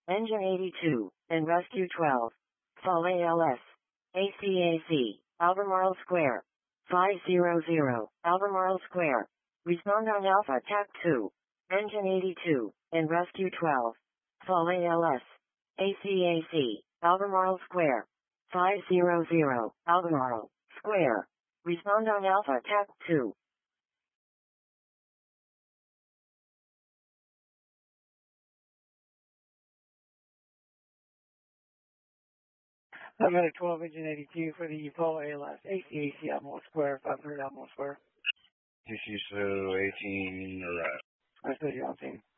Engine 82, and Rescue 12. Fall ALS. ACAC, Albemarle Square. 500, Albemarle Square. Respond on Alpha TAC 2. Engine 82, and Rescue 12. Fall ALS. ACAC, Albemarle Square. 500, Albemarle Square. Respond on Alpha TAC 2. I've got a 12 engine 82 for the Fall ALS, ACAC, Albemarle Square, 500 Albemarle Square. TC 18, right. I said you're on team.